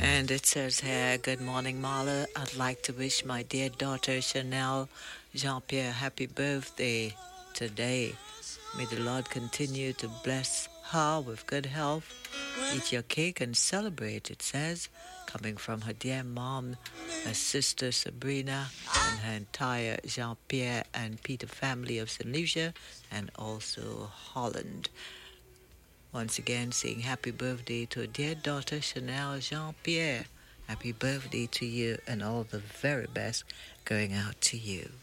And it says here, good morning, Marla. I'd like to wish my dear daughter Chanel Jean-Pierre happy birthday today. May the Lord continue to bless her with good health. Eat your cake and celebrate, it says, coming from her dear mom, her sister Sabrina, and her entire Jean-Pierre and Peter family of St. Lucia, and also Holland. Once again, saying happy birthday to her dear daughter Chanel Jean-Pierre. Happy birthday to you, and all the very best going out to you.